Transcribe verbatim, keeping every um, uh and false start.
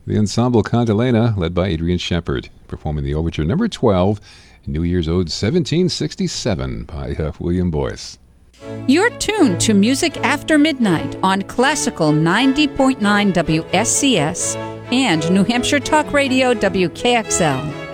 The Ensemble Cantilena, led by Adrian Shepard, performing the overture number twelve, New Year's Ode seventeen sixty-seven by uh, William Boyce. You're tuned to Music After Midnight on Classical ninety point nine W S C S and New Hampshire Talk Radio W K X L.